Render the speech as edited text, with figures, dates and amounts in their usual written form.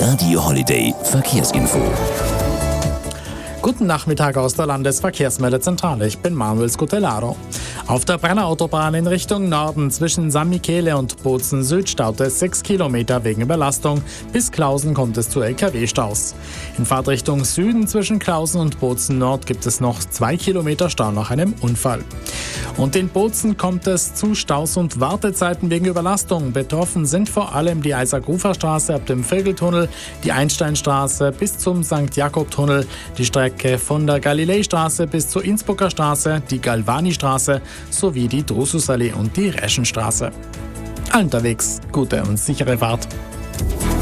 Radio Holiday Verkehrsinfo. Guten Nachmittag aus der Landesverkehrsmeldezentrale. Ich bin Manuel Scutellaro. Auf der Brennerautobahn in Richtung Norden zwischen San Michele und Bozen Süd staut es 6 Kilometer wegen Überlastung. Bis Klausen kommt es zu LKW-Staus. In Fahrtrichtung Süden zwischen Klausen und Bozen Nord gibt es noch 2 Kilometer Stau nach einem Unfall. Und in Bozen kommt es zu Staus und Wartezeiten wegen Überlastung. Betroffen sind vor allem die Isaac-Rufer-Straße ab dem Vögeltunnel, die Einsteinstraße bis zum St. Jakob-Tunnel, die Strecke von der Galileistraße bis zur Innsbrucker Straße, die Galvani-Straße sowie die Drususallee und die Reschenstraße. Allen unterwegs gute und sichere Fahrt.